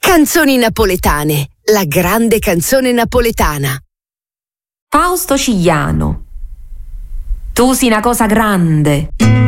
Canzoni napoletane, la grande canzone napoletana. Fausto Cigliano. Tu sei una cosa grande.